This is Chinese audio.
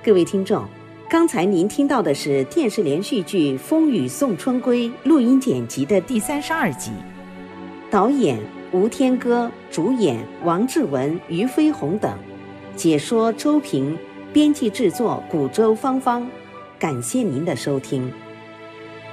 各位听众，刚才您听到的是电视连续剧《风雨送春归》录音剪辑的第32集，导演吴天歌，主演王志文、于飞鸿等，解说周平，编辑制作古周芳芳。感谢您的收听。